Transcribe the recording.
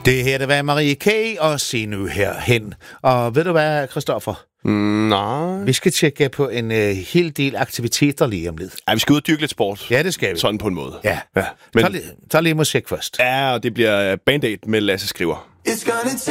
Det her, det var Marie K. og se nu herhen. Og ved du hvad, Christoffer? Nej. Vi skal tjekke på en hel del aktiviteter lige om lidt. Ja, vi skal ud og dyrke lidt sport. Ja, det skal vi. Sådan på en måde. Ja. Men, tag lige musik først. ja, og det bliver Band-Aid med Lasse Skriver.